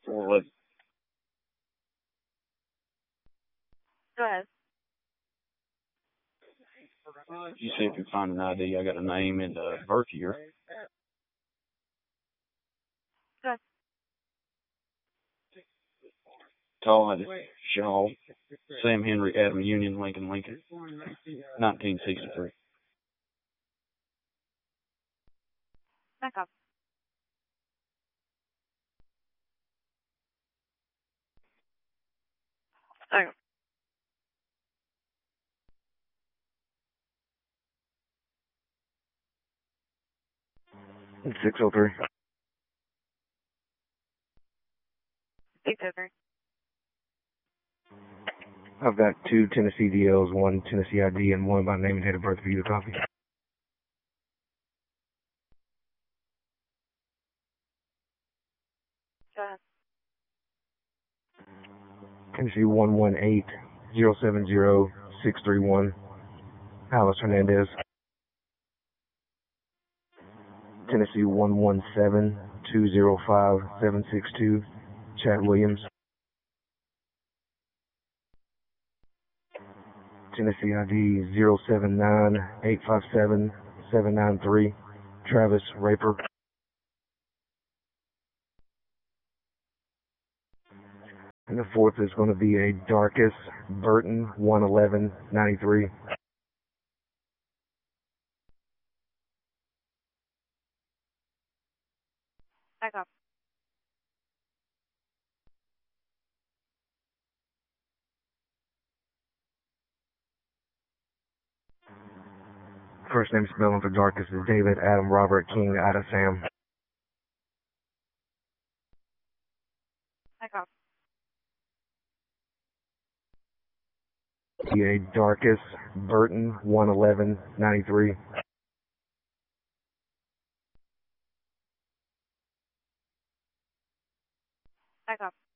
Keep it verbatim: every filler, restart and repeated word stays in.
four eleven. Go ahead. You see if you can find an I D. I got a name and a birth year. Go ahead. Todd Shaw, Sam Henry, Adam Union, Lincoln, Lincoln, nineteen sixty-three. Back up. Sorry. six oh three. Six oh three. I've got two Tennessee D Ls, one Tennessee I D, and one by name and date of birth for you to copy. Go ahead. Tennessee one one eight zero seven zero six three one. Alice Hernandez. Tennessee one one seven two zero five seven six two. Chad Williams. Tennessee I D zero seven nine eight five seven seven nine three. Travis Raper. And the fourth is going to be a Darkus Burton one eleven ninety-three. Back up. First name spelling for Darkus is David Adam Robert King Ada Sam. Back up. A Darkus Burton one eleven ninety-three. Back up.